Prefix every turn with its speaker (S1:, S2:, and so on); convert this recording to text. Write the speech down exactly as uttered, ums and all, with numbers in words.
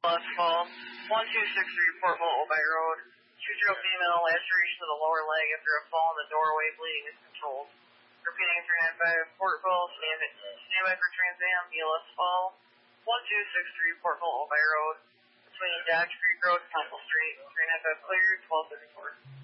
S1: last call. one two six three Port Mobile Bay Road. Two-year-old female, laceration of the lower leg after a fall in the doorway, bleeding is controlled. Repeating three nine five Portville, stand, stand by for Trans Am, B L S fall. one two six three Port Mobile Bay Road. Between Dodge Creek Road and Council Street. three nine five cleared, twelve thirty-four.